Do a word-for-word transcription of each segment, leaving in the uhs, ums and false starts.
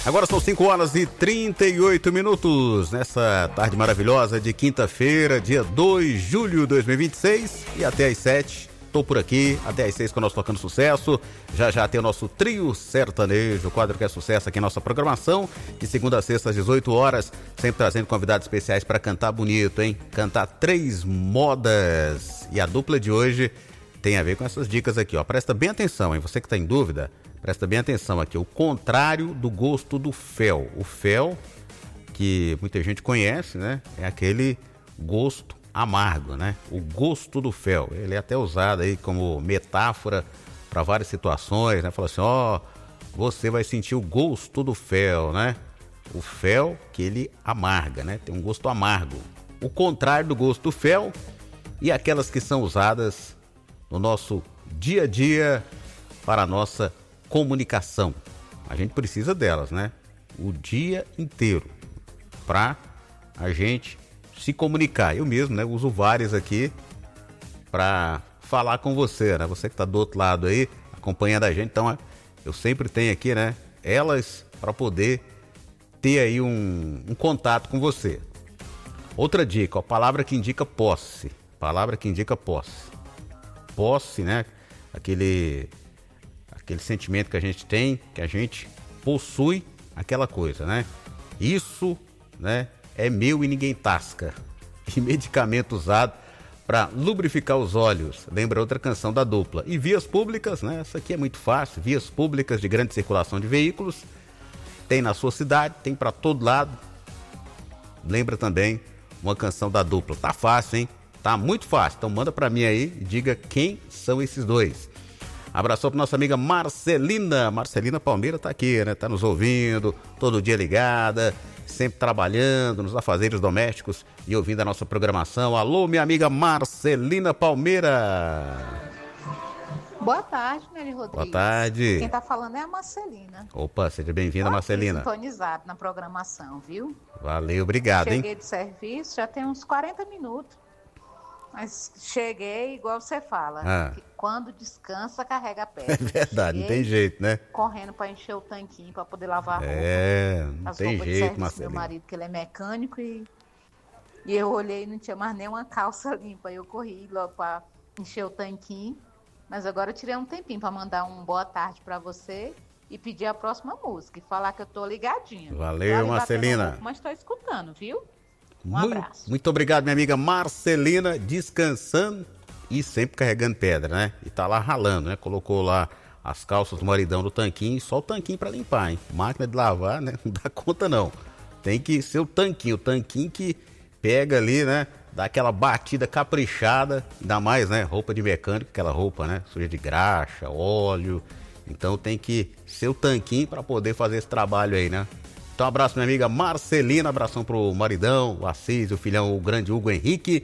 Agora são cinco horas e trinta e oito minutos, nessa tarde maravilhosa de quinta-feira, dia dois de julho de dois mil e vinte e seis, e até às sete, tô por aqui, até às seis com o nosso Tocando Sucesso. Já já tem o nosso Trio Sertanejo, o quadro que é sucesso aqui em nossa programação, de segunda a sexta às dezoito horas, sempre trazendo convidados especiais para cantar bonito, hein? Cantar três modas. E a dupla de hoje tem a ver com essas dicas aqui, ó. Presta bem atenção, hein? Você que tá em dúvida, presta bem atenção aqui. O contrário do gosto do fel. O fel, que muita gente conhece, né? É aquele gosto amargo, né? O gosto do fel. Ele é até usado aí como metáfora para várias situações, né? Fala assim, ó, você vai sentir o gosto do fel, né? O fel que ele amarga, né? Tem um gosto amargo. O contrário do gosto do fel e aquelas que são usadas no nosso dia a dia para a nossa comunicação. A gente precisa delas, né? O dia inteiro para a gente se comunicar. Eu mesmo, né? Uso várias aqui para falar com você, né? Você que está do outro lado aí, acompanhando a gente. Então, eu sempre tenho aqui, né? Elas para poder ter aí um, um contato com você. Outra dica, a palavra que indica posse. Palavra que indica posse. Posse, né? Aquele... aquele sentimento que a gente tem, que a gente possui aquela coisa, né? Isso, né, é meu e ninguém tasca. E medicamento usado para lubrificar os olhos. Lembra outra canção da dupla. E vias públicas, né? Essa aqui é muito fácil. Vias públicas de grande circulação de veículos. Tem na sua cidade, tem para todo lado. Lembra também uma canção da dupla. Tá fácil, hein? Tá muito fácil. Então manda para mim aí e diga quem são esses dois. Abraço para nossa amiga Marcelina. Marcelina Palmeira tá aqui, né? Tá nos ouvindo, todo dia ligada, sempre trabalhando nos afazeres domésticos e ouvindo a nossa programação. Alô, minha amiga Marcelina Palmeira. Boa tarde, Nery Rodrigues. Boa tarde. Quem tá falando é a Marcelina. Opa, seja bem-vinda, Marcelina. Sintonizado na programação, viu? Valeu, obrigado, Cheguei hein? Cheguei do serviço, já tem uns quarenta minutos. Mas cheguei, igual você fala, ah. que quando descansa, carrega a pedra. É verdade, cheguei não tem jeito, né? Correndo para encher o tanquinho, para poder lavar a roupa. É, não As tem jeito, Marcelina. Meu marido, que ele é mecânico, e, e eu olhei e não tinha mais nenhuma calça limpa. Eu corri logo para encher o tanquinho. Mas agora eu tirei um tempinho para mandar um boa tarde para você e pedir a próxima música. E falar que eu tô ligadinha. Valeu, Marcelina. Roupa, mas tô escutando, viu? Um muito, abraço. Muito obrigado, minha amiga Marcelina, descansando e sempre carregando pedra, né? E tá lá ralando, né? Colocou lá as calças do maridão no tanquinho, só o tanquinho para limpar, hein? Máquina de lavar, né? Não dá conta não. Tem que ser o tanquinho, o tanquinho que pega ali, né? Dá aquela batida caprichada, ainda mais, né? Roupa de mecânico, aquela roupa, né? Suja de graxa, óleo. Então tem que ser o tanquinho para poder fazer esse trabalho aí, né? Então, um abraço, minha amiga Marcelina, abração pro maridão, o Assis, o filhão, o grande Hugo Henrique.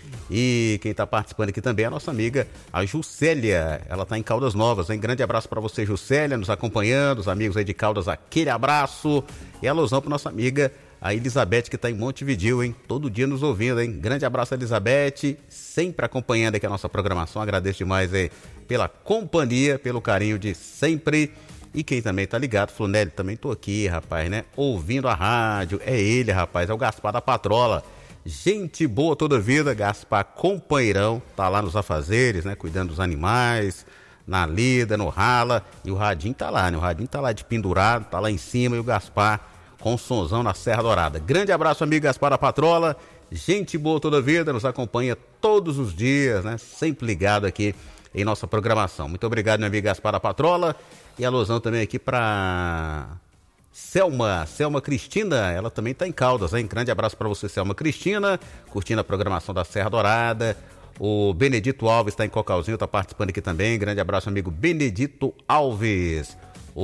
E quem tá participando aqui também é a nossa amiga, a Juscelia. Ela tá em Caldas Novas, hein? Grande abraço para você, Juscelia, nos acompanhando, os amigos aí de Caldas, aquele abraço. E alusão pra nossa amiga, a Elizabeth, que tá em Montevidéu, hein? Todo dia nos ouvindo, hein? Grande abraço, Elizabeth, sempre acompanhando aqui a nossa programação. Agradeço demais aí pela companhia, pelo carinho de sempre. E quem também tá ligado, falou, Nélio, também tô aqui, rapaz, né? Ouvindo a rádio. É ele, rapaz, é o Gaspar da Patrola. Gente boa toda vida, Gaspar, companheirão, tá lá nos afazeres, né? Cuidando dos animais, na lida, no rala. E o radinho tá lá, né? O radinho tá lá de pendurado, tá lá em cima. E o Gaspar com o sonzão na Serra Dourada. Grande abraço, amigo Gaspar da Patrola. Gente boa toda vida, nos acompanha todos os dias, né? Sempre ligado aqui em nossa programação. Muito obrigado, meu amigo Gaspar da Patrola. E alusão também aqui para Selma, Selma Cristina, ela também está em Caldas, hein? Grande abraço para você, Selma Cristina, curtindo a programação da Serra Dourada. O Benedito Alves está em Cocalzinho, está participando aqui também. Grande abraço, amigo Benedito Alves.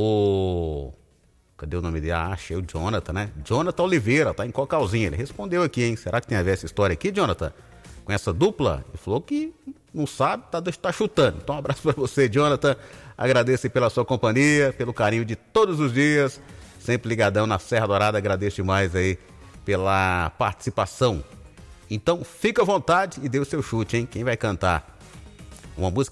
O... Cadê o nome dele? Ah, achei o Jonathan, né? Jonathan Oliveira, tá em Cocalzinho. Ele respondeu aqui, hein? Será que tem a ver essa história aqui, Jonathan? Com essa dupla? Ele falou que não sabe, tá, tá chutando. Então um abraço para você, Jonathan. Agradeço pela sua companhia, pelo carinho de todos os dias. Sempre ligadão na Serra Dourada. Agradeço demais aí pela participação. Então fica à vontade e dê o seu chute, hein? Quem vai cantar uma música